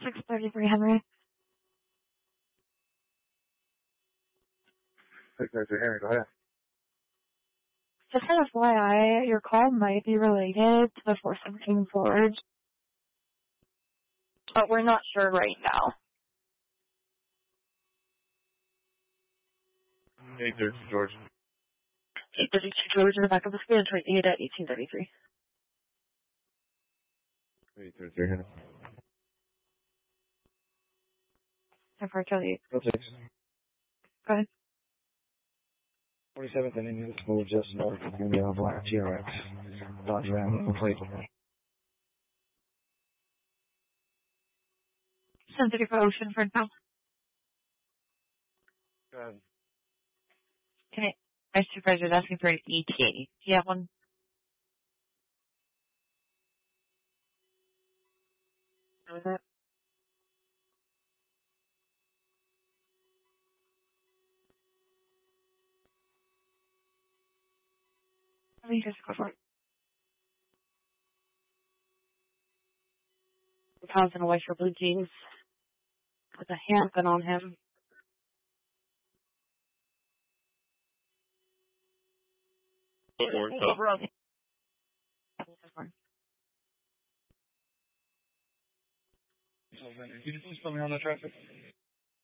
633 Henry. 633 Henry, go ahead. Just an FYI, your call might be related to the 417 Forge, but we're not sure right now. 832 George. 832 George in the back of the span, 28 at 1833. 833 Henry. 10-4 Charlie 8. Go 6. Go ahead. 47th and Municipal just north of the Black TRX. Dodge Ram, complete. 734 Ocean for now. Go ahead. My supervisor is asking for an ETA. Do you have one? What was that? Let me just go for it. Pounds in a white shirt, blue jeans, with a handgun on him. Can you please put me on the traffic?